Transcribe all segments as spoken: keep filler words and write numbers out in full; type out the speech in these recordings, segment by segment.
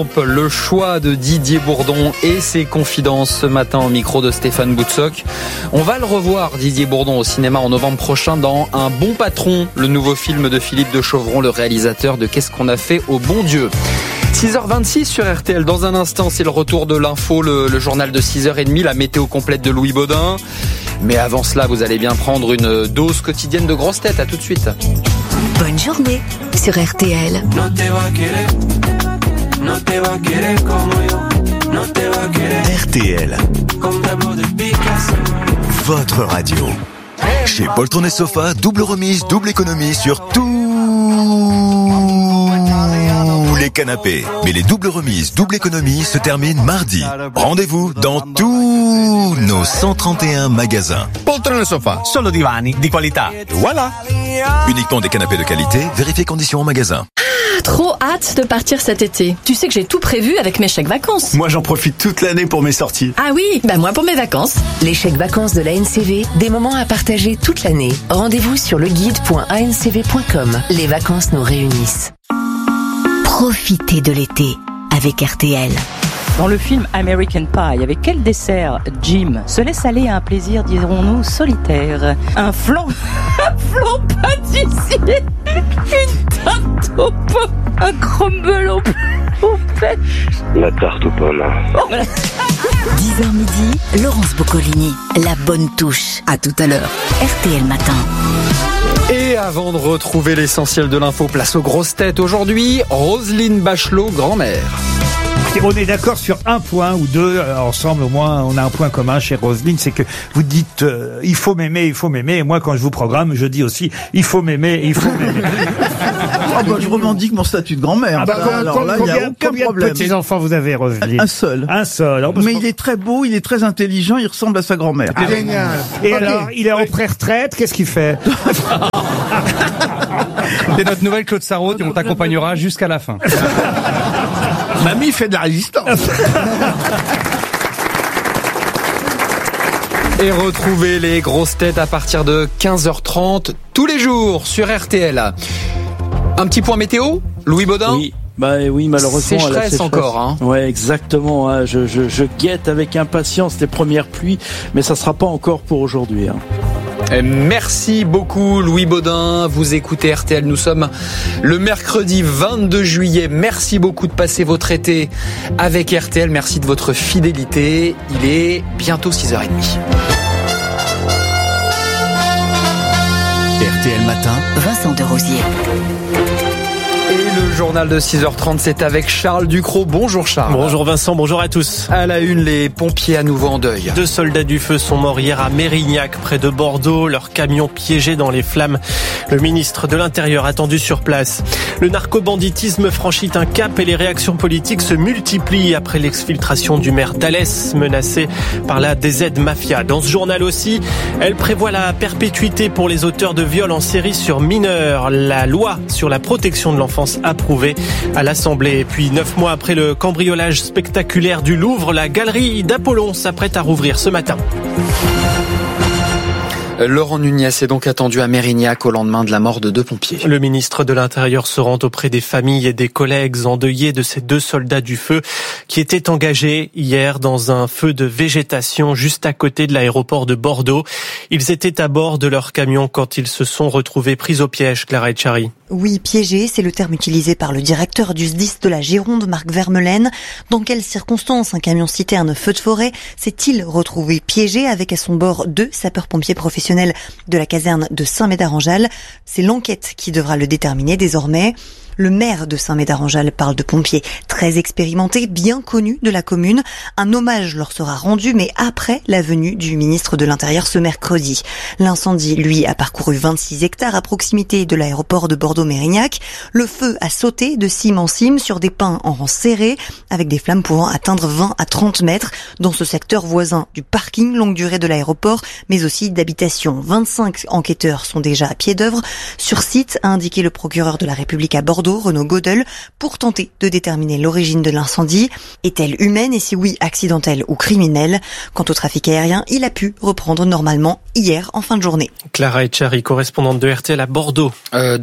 Le choix de Didier Bourdon et ses confidences ce matin au micro de Stéphane Boutsock. On va le revoir, Didier Bourdon, au cinéma en novembre prochain dans Un bon patron, le nouveau film de Philippe de Chauvron, le réalisateur de Qu'est-ce qu'on a fait au bon Dieu. six heures vingt-six sur R T L. Dans un instant, c'est le retour de l'info, le, le journal de six heures trente, la météo complète de Louis Baudin. Mais avant cela, vous allez bien prendre une dose quotidienne de grosses têtes. À tout de suite. Bonne journée sur R T L. R T L, votre radio. Chez Poltron et Sofa, double remise, double économie sur tous les canapés. Mais les doubles remises, double économie se terminent mardi. Rendez-vous dans tous nos cent trente et un magasins. Poltron et Sofa, solo divani di qualità. Voilà. Uniquement des canapés de qualité, vérifiez conditions en magasin. Trop hâte de partir cet été. Tu sais que j'ai tout prévu avec mes chèques vacances. Moi, j'en profite toute l'année pour mes sorties. Ah oui, bah moi pour mes vacances. Les chèques vacances de l'A N C V, des moments à partager toute l'année. Rendez-vous sur leguide point a n c v point com. Les vacances nous réunissent. Profitez de l'été avec R T L. Dans le film American Pie, avec quel dessert Jim se laisse aller à un plaisir, dirons-nous, solitaire? Un flan, un flan pâtissier, une tarte aux pommes, un crumble au, au pêche. La tarte aux pommes. Oh, voilà. dix heures midi, Laurence Boccolini. La bonne touche. À tout à l'heure. R T L Matin. Et avant de retrouver l'essentiel de l'info, place aux grosses têtes aujourd'hui, Roselyne Bachelot, grand-mère. On est d'accord sur un point ou deux, euh, ensemble au moins on a un point commun chez Roselyne, c'est que vous dites euh, il faut m'aimer, il faut m'aimer, et moi quand je vous programme je dis aussi il faut m'aimer, il faut m'aimer. Oh bah, je revendique mon statut de grand-mère. Ah bah, bah, com- alors com- là, combien, il n'y a aucun combien problème. de petits enfants vous avez, Roselyne? Un seul. Un seul. Alors, Mais que... il est très beau, il est très intelligent, il ressemble à sa grand-mère. Ah, génial. Et okay. Alors, il est en pré-retraite, qu'est-ce qu'il fait? C'est notre nouvelle Claude Sarraute et on t'accompagnera jusqu'à la fin. Mamie fait de la résistance. Et retrouvez les grosses têtes à partir de quinze heures trente tous les jours sur R T L. Un petit point météo, Louis Baudin? Oui. Bah oui, malheureusement. Sécheresse, la sécheresse encore, hein. Ouais, exactement. Hein. Je, je, je guette avec impatience les premières pluies, mais ça sera pas encore pour aujourd'hui. Hein. Merci beaucoup Louis Baudin, vous écoutez R T L, nous sommes le mercredi vingt-deux juillet, merci beaucoup de passer votre été avec R T L, merci de votre fidélité, il est bientôt six heures trente. R T L Matin, Vincent Derosier. Et le journal de six heures trente, c'est avec Charles Ducrot. Bonjour Charles. Bonjour Vincent, bonjour à tous. À la une, les pompiers à nouveau en deuil. Deux soldats du feu sont morts hier à Mérignac, près de Bordeaux. Leur camion piégé dans les flammes. Le ministre de l'Intérieur attendu sur place. Le narcobanditisme franchit un cap et les réactions politiques se multiplient après l'exfiltration du maire d'Alès, menacé par la D Z Mafia. Dans ce journal aussi, elle prévoit la perpétuité pour les auteurs de viols en série sur mineurs. La loi sur la protection de l'enfance approuvée à l'Assemblée. Et puis, neuf mois après le cambriolage spectaculaire du Louvre, la galerie d'Apollon s'apprête à rouvrir ce matin. Laurent Nunez est donc attendu à Mérignac au lendemain de la mort de deux pompiers. Le ministre de l'Intérieur se rend auprès des familles et des collègues endeuillés de ces deux soldats du feu qui étaient engagés hier dans un feu de végétation juste à côté de l'aéroport de Bordeaux. Ils étaient à bord de leur camion quand ils se sont retrouvés pris au piège, Clara Etchari. Oui, piégé, c'est le terme utilisé par le directeur du S D I S de la Gironde, Marc Vermelaine. Dans quelles circonstances un camion citerne feu de forêt s'est-il retrouvé piégé avec à son bord deux sapeurs-pompiers professionnels de la caserne de Saint-Médard-en-Jalles? C'est l'enquête qui devra le déterminer désormais. Le maire de Saint-Médard-en-Jalles parle de pompiers très expérimentés, bien connus de la commune. Un hommage leur sera rendu, mais après la venue du ministre de l'Intérieur ce mercredi. L'incendie, lui, a parcouru vingt-six hectares à proximité de l'aéroport de Bordeaux-Mérignac. Le feu a sauté de cime en cime sur des pins en rang serré, avec des flammes pouvant atteindre vingt à trente mètres dans ce secteur voisin du parking longue durée de l'aéroport, mais aussi d'habitation. vingt-cinq enquêteurs sont déjà à pied d'œuvre sur site, a indiqué le procureur de la République à Bordeaux, Renaud Godel, pour tenter de déterminer l'origine de l'incendie. Est-elle humaine et si oui, accidentelle ou criminelle? Quant au trafic aérien, il a pu reprendre normalement hier en fin de journée. Clara Etchari, correspondante de R T L à Bordeaux. Euh, dans le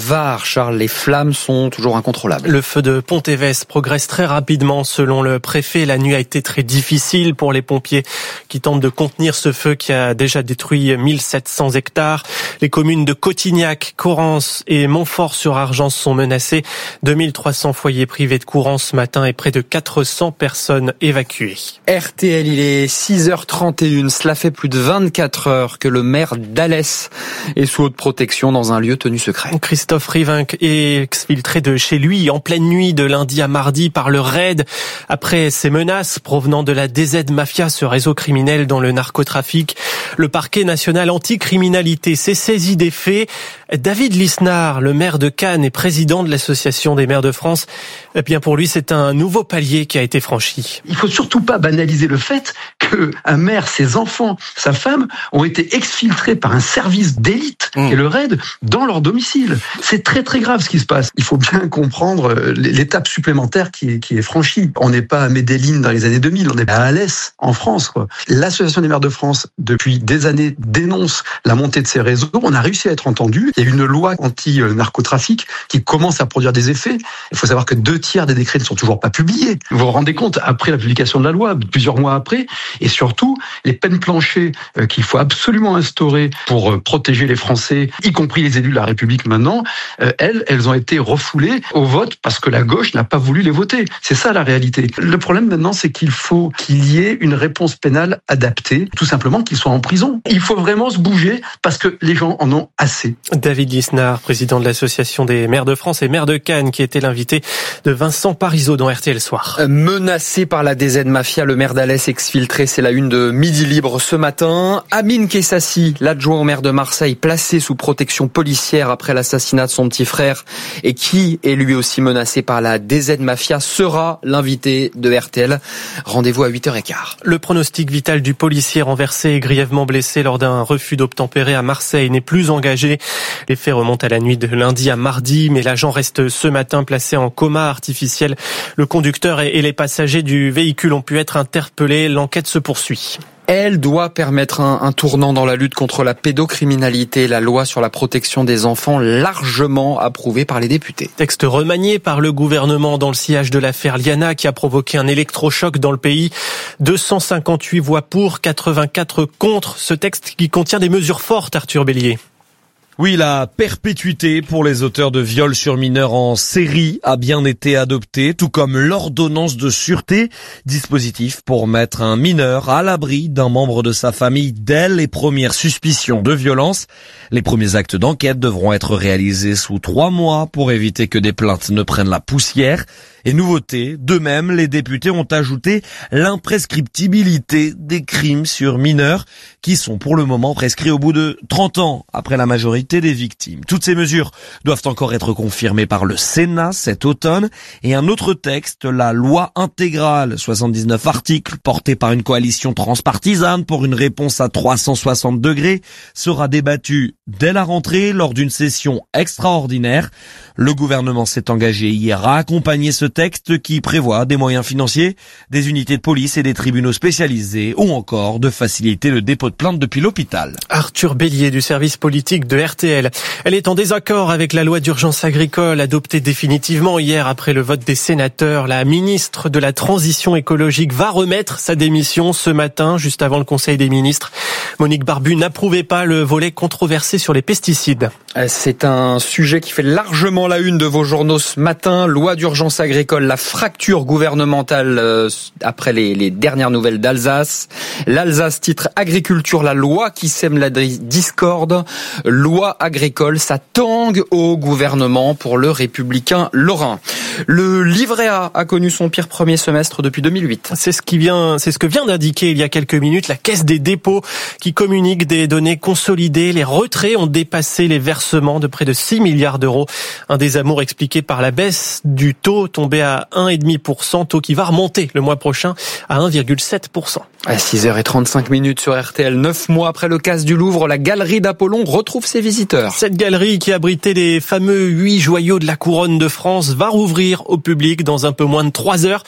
Var. Charles, les flammes sont toujours incontrôlables. Le feu de Pont-Évès progresse très rapidement selon le préfet. La nuit a été très difficile pour les pompiers qui tentent de contenir ce feu qui a déjà détruit mille sept cents hectares. Les communes de Cotignac, Correns et Montfort-sur-Argence sont menacées. deux mille trois cents foyers privés de courant ce matin et près de quatre cents personnes évacuées. R T L, il est six heures trente et une. Cela fait plus de vingt-quatre heures que le maire d'Alès est sous haute protection dans un lieu tenu secret. Christophe Rivinc est exfiltré de chez lui en pleine nuit de lundi à mardi par le raid. Après ces menaces provenant de la D Z Mafia, ce réseau criminel dans le narcotrafic, le parquet national anticriminalité s'est saisi des faits. David Lisnard, le maire de Cannes et président de l'association des maires de France, eh bien pour lui c'est un nouveau palier qui a été franchi. Il faut surtout pas banaliser le fait qu'un maire, ses enfants, sa femme ont été exfiltrés par un service d'élite mmh. et le raid dans leur domicile. C'est très très grave ce qui se passe. Il faut bien comprendre l'étape supplémentaire qui est, qui est franchie. On n'est pas à Medellín dans les années deux mille, on est à Alès en France, quoi. L'association des maires de France depuis des années dénonce la montée de ces réseaux. On a réussi à être entendu. Il y a une loi anti-narcotrafic qui commence à produire des effets. Il faut savoir que deux tiers des décrets ne sont toujours pas publiés. Vous vous rendez compte, après la publication de la loi, plusieurs mois après, et surtout, les peines planchées qu'il faut absolument instaurer pour protéger les Français, y compris les élus de la République maintenant, elles, elles ont été refoulées au vote parce que la gauche n'a pas voulu les voter. C'est ça la réalité. Le problème maintenant, c'est qu'il faut qu'il y ait une réponse pénale adaptée, tout simplement qu'ils soient en prison. Il faut vraiment se bouger parce que les gens en ont assez. David Lisnard, président de l'association des maires de France et maire de Cannes, qui était l'invité de Vincent Parisot dans R T L Soir. Menacé par la D Z Mafia, le maire d'Alès exfiltré, c'est la une de Midi Libre ce matin. Amine Kessassi, l'adjoint au maire de Marseille, placé sous protection policière après l'assassinat de son petit frère et qui est lui aussi menacé par la D Z Mafia, sera l'invité de R T L. Rendez-vous à huit heures quinze. Le pronostic vital du policier renversé et grièvement blessé lors d'un refus d'obtempérer à Marseille n'est plus engagé. Les faits remontent à la nuit de lundi à mardi, mais l'agent reste ce matin placé en coma artificiel. Le conducteur et les passagers du véhicule ont pu être interpellés. L'enquête se poursuit. Elle doit permettre un, un tournant dans la lutte contre la pédocriminalité, la loi sur la protection des enfants largement approuvée par les députés. Texte remanié par le gouvernement dans le sillage de l'affaire Liana qui a provoqué un électrochoc dans le pays. deux cent cinquante-huit voix pour, quatre-vingt-quatre contre. Ce texte qui contient des mesures fortes, Arthur Bélier. Oui, la perpétuité pour les auteurs de viols sur mineurs en série a bien été adoptée, tout comme l'ordonnance de sûreté, dispositif pour mettre un mineur à l'abri d'un membre de sa famille dès les premières suspicions de violence. Les premiers actes d'enquête devront être réalisés sous trois mois pour éviter que des plaintes ne prennent la poussière. Et nouveauté, de même, les députés ont ajouté l'imprescriptibilité des crimes sur mineurs qui sont pour le moment prescrits au bout de trente ans après la majorité des victimes. Toutes ces mesures doivent encore être confirmées par le Sénat cet automne et un autre texte, la loi intégrale, soixante-dix-neuf articles portée par une coalition transpartisane pour une réponse à trois cent soixante degrés, sera débattue dès la rentrée lors d'une session extraordinaire. Le gouvernement s'est engagé hier à accompagner ce texte qui prévoit des moyens financiers, des unités de police et des tribunaux spécialisés ou encore de faciliter le dépôt de plainte depuis l'hôpital. Arthur Bélier du service politique de R T L. Elle est en désaccord avec la loi d'urgence agricole adoptée définitivement hier après le vote des sénateurs. La ministre de la Transition écologique va remettre sa démission ce matin, juste avant le Conseil des ministres. Monique Barbu n'approuvait pas le volet controversé sur les pesticides. C'est un sujet qui fait largement la une de vos journaux ce matin. Loi d'urgence agricole, la fracture gouvernementale euh, après les, les dernières nouvelles d'Alsace. L'Alsace titre agriculture, la loi qui sème la discorde. Loi agricole, ça tangue au gouvernement pour le républicain lorrain. Le livret A a connu son pire premier semestre depuis deux mille huit. C'est ce qui vient, c'est ce que vient d'indiquer il y a quelques minutes la Caisse des dépôts qui communique des données consolidées. Les retraits ont dépassé les versements de près de six milliards d'euros. Un désamour expliqué par la baisse du taux tombé à un virgule cinq pour cent, taux qui va remonter le mois prochain à un virgule sept pour cent. À six heures trente-cinq minutes sur R T L, neuf mois après le casse du Louvre, la galerie d'Apollon retrouve ses visiteurs. Cette galerie qui abritait les fameux huit joyaux de la couronne de France va rouvrir au public dans un peu moins de trois heures.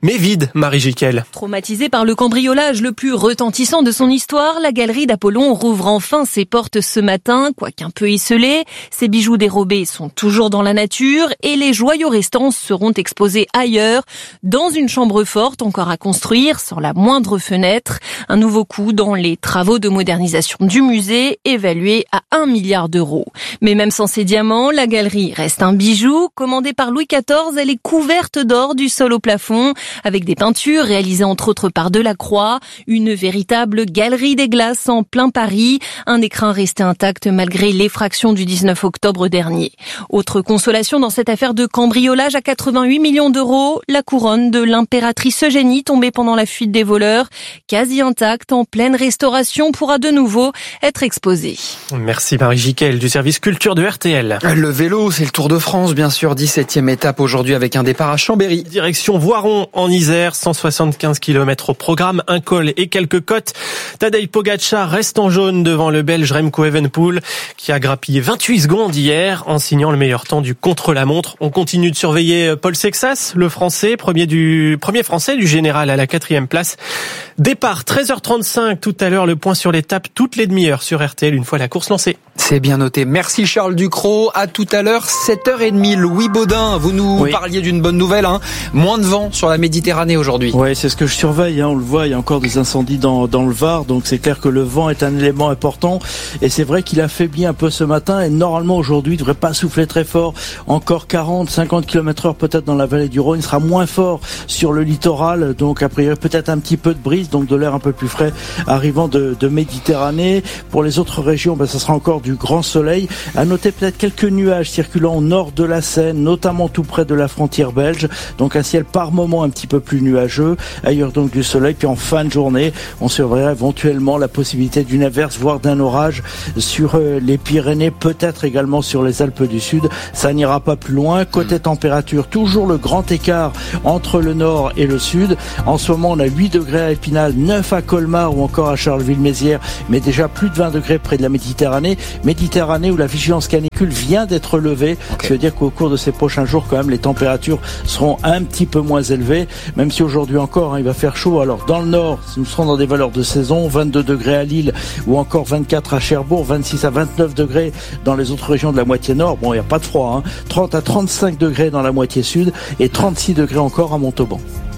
mais vide, Marie Jiquel. Traumatisée par le cambriolage le plus retentissant de son histoire, la galerie d'Apollon rouvre enfin ses portes ce matin, quoiqu'un peu esselée. Ses bijoux dérobés sont toujours dans la nature et les joyaux restants seront exposés ailleurs, dans une chambre forte encore à construire, sans la moindre fenêtre. Un nouveau coup dans les travaux de modernisation du musée, évalué à un milliard d'euros. Mais même sans ces diamants, la galerie reste un bijou. Commandée par Louis quatorze, elle est couverte d'or du sol au plafond, avec des peintures réalisées entre autres par Delacroix. Une véritable galerie des glaces en plein Paris. Un écrin resté intact malgré l'effraction du dix-neuf octobre dernier. Autre consolation dans cette affaire de cambriolage à quatre-vingt-huit millions d'euros, la couronne de l'impératrice Eugénie tombée pendant la fuite des voleurs, quasi intacte, en pleine restauration, pourra de nouveau être exposée. Merci Marie Jiquel du service culture de R T L. Le vélo, c'est le Tour de France, bien sûr, dix-septième étape aujourd'hui avec un départ à Chambéry. Direction Voiron en Isère, cent soixante-quinze kilomètres au programme, un col et quelques côtes. Tadej Pogačar reste en jaune devant le Belge Remco Evenepoel qui a grappillé vingt-huit secondes hier en signant le meilleur temps du contre-la-montre. On continue de surveiller Paul Sexas, le Français, premier du premier Français du général à la quatrième place. Départ treize heures trente-cinq tout à l'heure, le point sur l'étape toutes les demi-heures sur R T L une fois la course lancée. C'est bien noté. Merci Charles Ducrot. À tout à l'heure, sept heures trente. Louis Baudin, vous nous oui. parliez d'une bonne nouvelle, hein. Moins de vent sur la Méditerranée aujourd'hui. Oui, c'est ce que je surveille, hein. On le voit, il y a encore des incendies dans, dans le Var, donc c'est clair que le vent est un élément important. Et c'est vrai qu'il affaiblit un peu ce matin et normalement aujourd'hui, il ne devrait pas souffler très fort. Encore quarante, cinquante kilomètres heure peut-être dans la vallée du Rhône. Il sera moins fort sur le littoral, donc a priori peut-être un petit peu de brise, donc de l'air un peu plus frais arrivant de, de Méditerranée. Pour les autres régions, ben, ça sera encore du grand soleil. À noter peut-être quelques nuages circulant au nord de la Seine, notamment tout près de la frontière belge. Donc un ciel par moment un petit peu plus nuageux. Ailleurs donc du soleil. Puis en fin de journée, on surveillera éventuellement la possibilité d'une averse, voire d'un orage sur euh, les Pyrénées, peut-être également sur les Alpes du Sud. Ça n'ira pas plus loin. Côté température, toujours le grand écart entre le nord et le sud. En ce moment, on a huit degrés à Épinal, neuf à Colmar ou encore à Charleville-Mézières, mais déjà plus de vingt degrés près de la Méditerranée. Méditerranée où la vigilance canicule vient d'être levée. Okay. Ça veut dire qu'au cours de ces prochains jours, quand même, les températures seront un petit peu moins élevées, même si aujourd'hui encore, hein, il va faire chaud. Alors, dans le nord, nous serons dans des valeurs de saison, vingt-deux degrés à Lille ou encore vingt-quatre à Cherbourg, vingt-six à vingt-neuf degrés dans les autres régions de la moitié nord. Bon, il n'y a pas de froid, hein. trente à trente-cinq degrés dans la moitié sud et trente-six degrés encore à Montauban.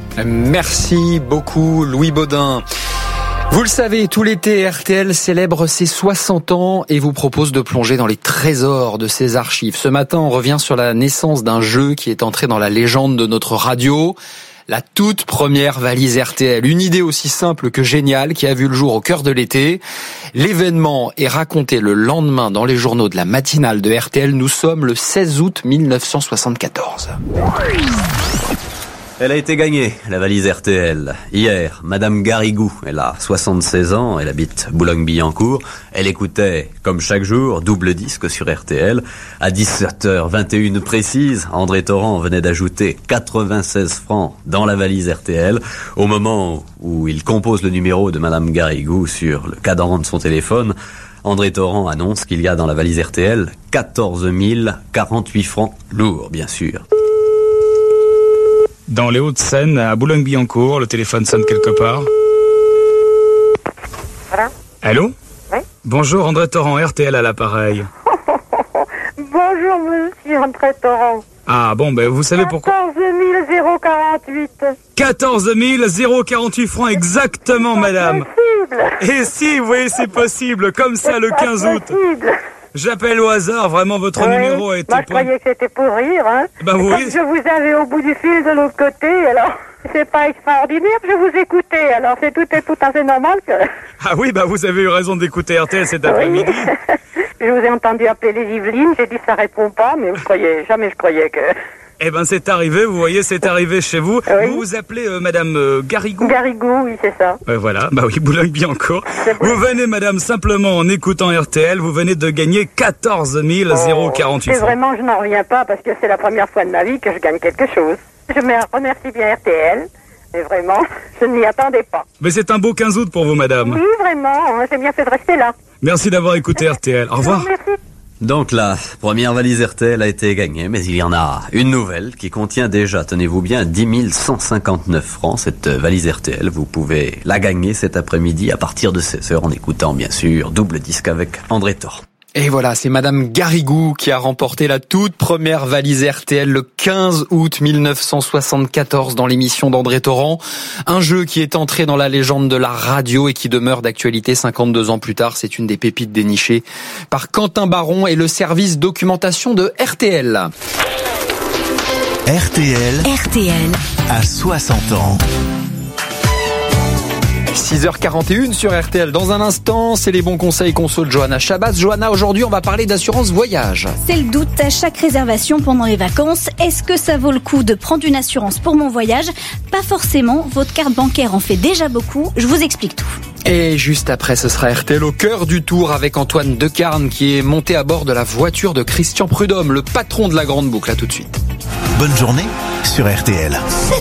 Merci beaucoup, Louis Baudin. Vous le savez, tout l'été, R T L célèbre ses soixante ans et vous propose de plonger dans les trésors de ses archives. Ce matin, on revient sur la naissance d'un jeu qui est entré dans la légende de notre radio. La toute première valise R T L. Une idée aussi simple que géniale qui a vu le jour au cœur de l'été. L'événement est raconté le lendemain dans les journaux de la matinale de R T L. Nous sommes le seize août mille neuf cent soixante-quatorze. Elle a été gagnée, la valise R T L. Hier, Madame Garrigou, elle a soixante-seize ans, elle habite Boulogne-Billancourt. Elle écoutait, comme chaque jour, double disque sur R T L. À dix-sept heures vingt et une précise, André Torrent venait d'ajouter quatre-vingt-seize francs dans la valise R T L. Au moment où il compose le numéro de Madame Garrigou sur le cadran de son téléphone, André Torrent annonce qu'il y a dans la valise R T L quatorze mille quarante-huit francs. Lourd, bien sûr. Dans les Hauts-de-Seine, à Boulogne-Billancourt, le téléphone sonne quelque part. Voilà. Allô ? Oui. Bonjour, André Torrent, R T L à l'appareil. Bonjour, monsieur André Torrent. Ah bon, ben vous savez pourquoi... quatorze mille quarante-huit. quatorze mille quarante-huit francs exactement, madame. C'est possible. Et si, vous voyez, c'est possible, comme ça, le quinze août. Possible. J'appelle au hasard, vraiment, votre oui, numéro a été... Moi, je croyais que c'était pour rire, hein. Bah oui. Comme je vous avais au bout du fil de l'autre côté, alors... C'est pas extraordinaire que je vous écoutais, alors c'est tout, est tout à fait normal que... Ah oui, bah vous avez eu raison d'écouter R T L cet après-midi. Oui. Je vous ai entendu appeler les Yvelines, j'ai dit ça répond pas, mais je croyais, jamais je croyais que... Eh ben c'est arrivé, vous voyez, c'est arrivé chez vous. Oui. Vous vous appelez euh, Madame euh, Garrigou. Garrigou, oui, c'est ça. Euh, voilà, bah oui, Boulogne-Billancourt. Vous venez, Madame, simplement en écoutant R T L, vous venez de gagner quatorze mille quarante-huit oh, francs. Vraiment, je n'en reviens pas parce que c'est la première fois de ma vie que je gagne quelque chose. Je me remercie bien R T L. Mais vraiment, je ne m'y attendais pas. Mais c'est un beau quinze août pour vous, madame. Oui, vraiment, j'ai bien fait de rester là. Merci d'avoir écouté R T L. Au revoir. Merci. Donc la première valise R T L a été gagnée, mais il y en a une nouvelle qui contient déjà, tenez-vous bien, dix mille cent cinquante-neuf francs. Cette valise R T L, vous pouvez la gagner cet après-midi à partir de seize heures en écoutant bien sûr Double Disque avec André Thor. Et voilà, c'est Madame Garrigou qui a remporté la toute première valise R T L le quinze août mille neuf cent soixante-quatorze dans l'émission d'André Torrent. Un jeu qui est entré dans la légende de la radio et qui demeure d'actualité cinquante-deux ans plus tard. C'est une des pépites dénichées par Quentin Baron et le service documentation de R T L. R T L. R T L. À soixante ans. six heures quarante et une sur R T L. Dans un instant, c'est les bons conseils conso de Johanna Chabas. Johanna, aujourd'hui, on va parler d'assurance voyage. C'est le doute à chaque réservation pendant les vacances. Est-ce que ça vaut le coup de prendre une assurance pour mon voyage? Pas forcément. Votre carte bancaire en fait déjà beaucoup. Je vous explique tout. Et juste après, ce sera R T L au cœur du tour avec Antoine Decarne qui est monté à bord de la voiture de Christian Prudhomme, le patron de la Grande Boucle. À tout de suite. Bonne journée sur R T L.